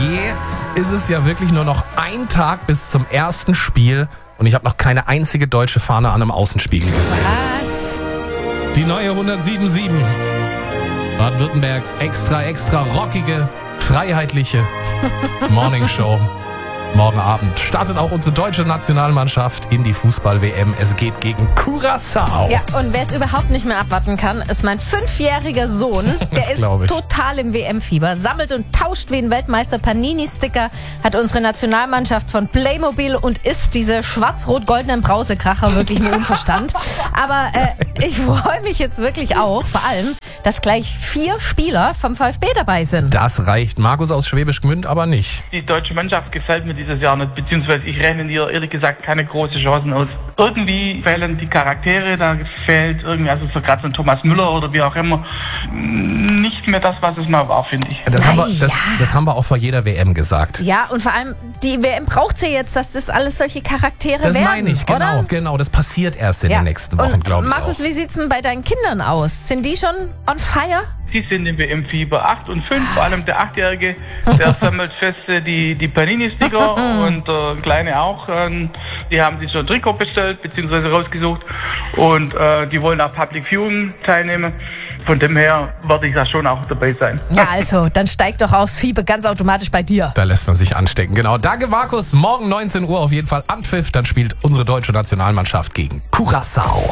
Jetzt ist es ja wirklich nur noch ein Tag bis zum ersten Spiel und ich habe noch keine einzige deutsche Fahne an einem Außenspiegel gesehen. Was? Die neue 107.7. Baden-Württembergs extra rockige, freiheitliche Morningshow. Morgen Abend startet auch unsere deutsche Nationalmannschaft in die Fußball-WM. Es geht gegen Curaçao. Ja, und wer es überhaupt nicht mehr abwarten kann, ist mein 5-jähriger Sohn. Der ist total im WM-Fieber, sammelt und tauscht wie ein Weltmeister Panini-Sticker, hat unsere Nationalmannschaft von Playmobil und isst diese schwarz-rot-goldenen Brausekracher wirklich mit Unverstand. Aber ich freue mich jetzt wirklich auch, vor allem, dass gleich 4 Spieler vom VfB dabei sind. Das reicht Markus aus Schwäbisch Gmünd aber nicht. Die deutsche Mannschaft gefällt mir dieses Jahr nicht, beziehungsweise ich rechne ihr ehrlich gesagt keine große Chancen aus. Irgendwie fehlen die Charaktere, da fehlt irgendwie, also so gerade so ein Thomas Müller oder wie auch immer, nicht mehr das, was es mal war, finde ich. Das haben wir auch vor jeder WM gesagt. Ja, und vor allem, die WM braucht ja jetzt, dass das alles solche Charaktere Das werden, meine ich, oder? genau. Das passiert erst in den nächsten Wochen, glaube ich. Markus, wie sieht's denn bei deinen Kindern aus? Sind die schon on fire? Sie sind im WM-Fieber 8 und 5, vor allem der 8-Jährige, der sammelt fest die Panini-Sticker und der Kleine auch. Die haben sich schon ein Trikot bestellt, beziehungsweise rausgesucht und die wollen auch Public Viewing teilnehmen. Von dem her werde ich da schon auch dabei sein. Ja, also, dann steigt doch aus Fieber ganz automatisch bei dir. Da lässt man sich anstecken. Genau, danke Markus. Morgen 19 Uhr auf jeden Fall Anpfiff. Dann spielt unsere deutsche Nationalmannschaft gegen Curaçao.